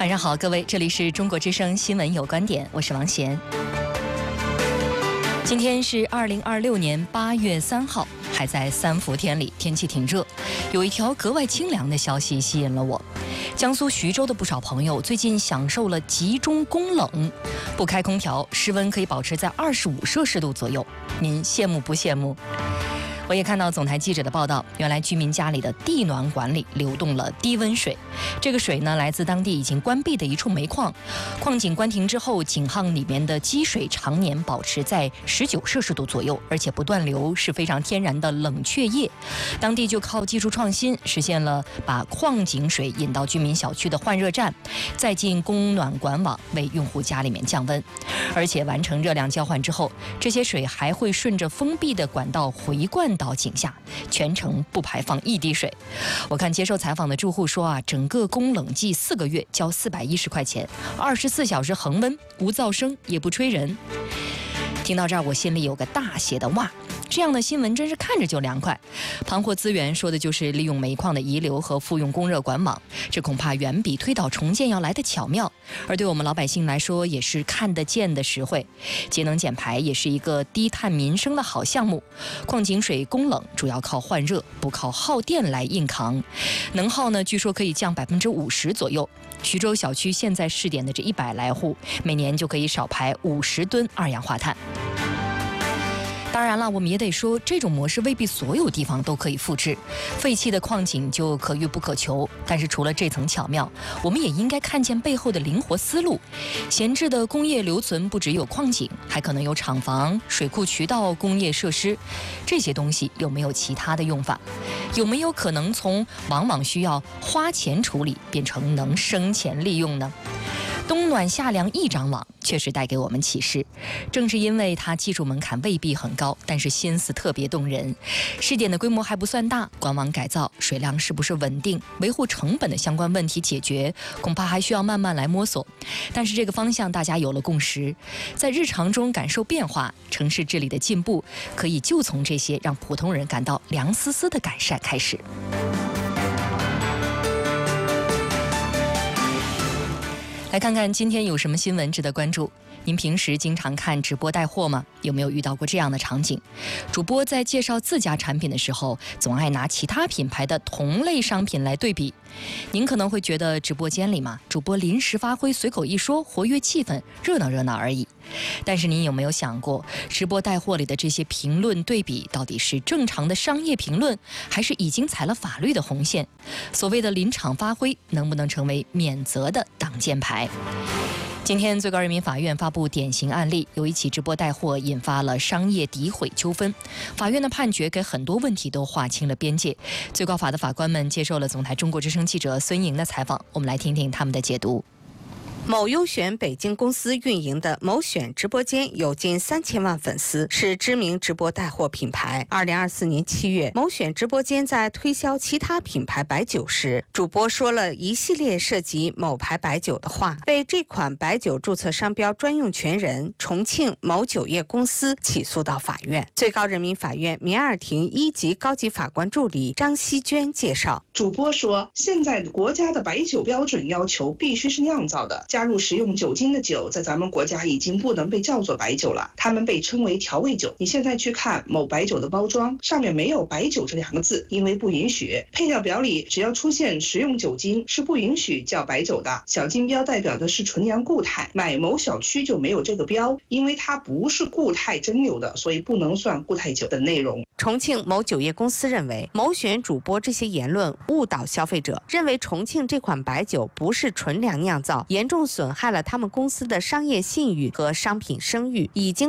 晚上好，各位，这里是中国之声新闻有观点，我是王贤。今天是2026年8月3号，还在三伏天里，天气挺热。有一条格外清凉的消息吸引了我。江苏徐州的不少朋友最近享受了集中供冷，不开空调，室温可以保持在25摄氏度左右。您羡慕不羡慕？我也看到总台记者的报道，原来居民家里的地暖管里流动了低温水，这个水呢来自当地已经关闭的一处煤矿，矿井关停之后，井巷里面的积水常年保持在19摄氏度左右，而且不断流，是非常天然的冷却液。当地就靠技术创新实现了把矿井水引到居民小区的换热站，再进供暖管网为用户家里面降温，而且完成热量交换之后，这些水还会顺着封闭的管道回灌到井下，全程不排放一滴水。我看接受采访的住户说整个供冷季4个月交410块钱，24小时恒温，无噪声也不吹人。听到这儿，我心里有个大写的哇！这样的新闻真是看着就凉快。庞获资源说的就是利用煤矿的遗留和复用供热管网，这恐怕远比推倒重建要来得巧妙。而对我们老百姓来说，也是看得见的实惠。节能减排也是一个低碳民生的好项目。矿井水供冷主要靠换热，不靠耗电来硬扛，能耗呢据说可以降50%左右。徐州小区现在试点的这100来户，每年就可以少排50吨二氧化碳。当然了，我们也得说，这种模式未必所有地方都可以复制。废弃的矿井就可遇不可求，但是除了这层巧妙，我们也应该看见背后的灵活思路。闲置的工业留存不只有矿井，还可能有厂房、水库、渠道、工业设施，这些东西有没有其他的用法？有没有可能从往往需要花钱处理，变成能生钱利用呢？冬暖夏凉一张网确实带给我们启示，正是因为它技术门槛未必很高，但是心思特别动人。试点的规模还不算大，管网改造、水量是不是稳定、维护成本的相关问题解决，恐怕还需要慢慢来摸索。但是这个方向大家有了共识，在日常中感受变化，城市治理的进步，可以就从这些让普通人感到凉丝丝的改善开始。来看看今天有什么新闻值得关注。您平时经常看直播带货吗？有没有遇到过这样的场景？主播在介绍自家产品的时候，总爱拿其他品牌的同类商品来对比。您可能会觉得直播间里嘛，主播临时发挥，随口一说，活跃气氛，热闹热闹而已。但是您有没有想过，直播带货里的这些评论对比，到底是正常的商业评论，还是已经踩了法律的红线？所谓的临场发挥，能不能成为免责的挡箭牌？今天最高人民法院发布典型案例，有一起直播带货引发了商业诋毁纠纷。法院的判决给很多问题都划清了边界。最高法的法官们接受了总台中国之声记者孙莹的采访，我们来听听他们的解读。 某优选北京公司运营的某选直播间有近3000万粉丝，是知名直播带货品牌。2024年7月，某选直播间在推销其他品牌白酒时，主播说了一系列涉及某牌白酒的话，被这款白酒注册商标专用权人重庆某酒业公司起诉到法院。最高人民法院民二庭1级高级法官助理张希娟介绍， 主播说，现在国家的白酒标准要求必须是酿造的，加入食用酒精的酒在咱们国家已经不能被叫做白酒了，它们被称为调味酒。你现在去看某白酒的包装，上面没有白酒这2个字，因为不允许。配料表里只要出现食用酒精是不允许叫白酒的。小金标代表的是纯阳固态，买某小区就没有这个标，因为它不是固态蒸馏的，所以不能算固态酒的内容。 重庆某酒业公司认为，某选主播这些言论误导消费者，认为重庆这款白酒不是纯粮酿造，严重损害了他们公司的商业信誉和商品声誉，已经